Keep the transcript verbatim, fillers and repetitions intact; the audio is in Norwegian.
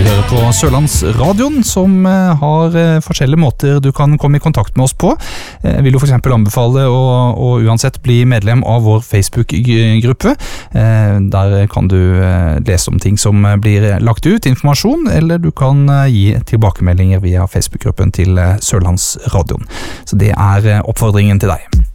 hører på Sørlandsradioen, som har forskjellige måter du kan komme i kontakt med oss på. Jeg vil jo for eksempel anbefale å, å uansett bli medlem av vår Facebook-gruppe. Der kan du lese om ting som blir lagt ut, informasjon, eller du kan gi tilbakemeldinger via Facebook-gruppen til Sørlandsradioen. Så det er oppfordringen til deg.